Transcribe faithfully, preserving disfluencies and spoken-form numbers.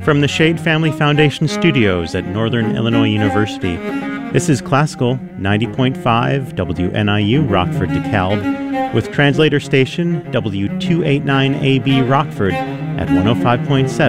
From the Shade Family Foundation Studios at Northern Illinois University, this is Classical ninety point five W N I U Rockford DeKalb with translator station W two eighty-nine A B Rockford at one oh five point seven